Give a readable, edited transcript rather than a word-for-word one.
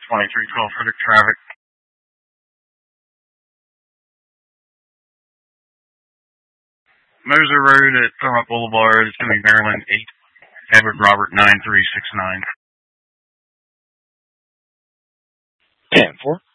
2312 Frederick traffic. Moser Road at Thurmont Boulevard. It's going to be Maryland 8, Edward Robert 9369. 10-4.